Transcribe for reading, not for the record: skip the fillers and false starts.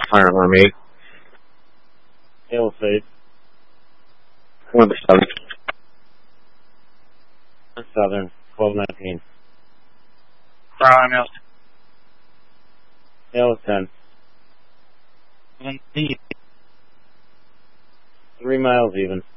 Firearm 8. Hail Fade. 1-7. Southern, 1219. Bravo, Hail. Hail 10. 17. 3 miles even.